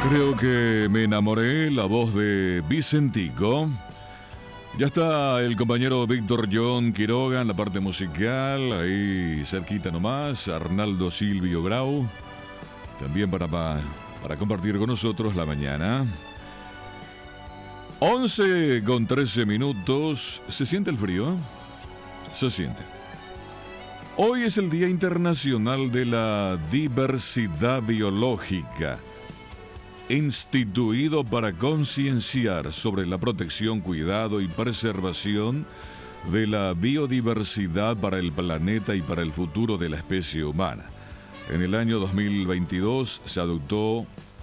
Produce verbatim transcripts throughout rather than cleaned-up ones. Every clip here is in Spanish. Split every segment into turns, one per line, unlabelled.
Creo que me enamoré, la voz de Vicentico. Ya está el compañero Víctor John Quiroga en la parte musical, ahí cerquita nomás, Arnaldo Silvio Grau, también para, para, para compartir con nosotros la mañana. once con trece minutos, ¿se siente el frío? Se siente. Hoy es el Día Internacional de la Diversidad Biológica, instituido para concienciar sobre la protección, cuidado y preservación de la biodiversidad para el planeta y para el futuro de la especie humana. En el año dos mil veintidós se adoptó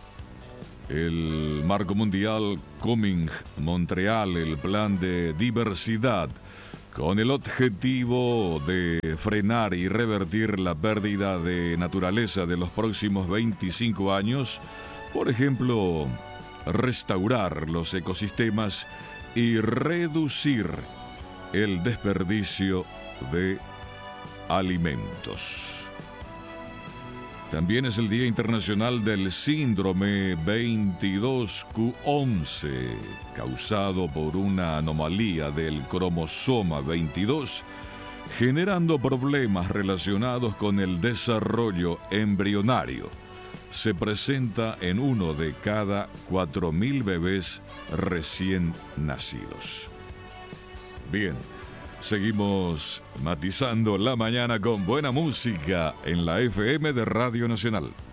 el marco mundial Cumming-Montreal, el plan de diversidad, con el objetivo de frenar y revertir la pérdida de naturaleza de los próximos veinticinco años. Por ejemplo, restaurar los ecosistemas y reducir el desperdicio de alimentos. También es el Día Internacional del Síndrome veintidós Q once, causado por una anomalía del cromosoma veintidós, generando problemas relacionados con el desarrollo embrionario. Se presenta en uno de cada cuatro mil bebés recién nacidos. Bien, seguimos matizando la mañana con buena música en la F M de Radio Nacional.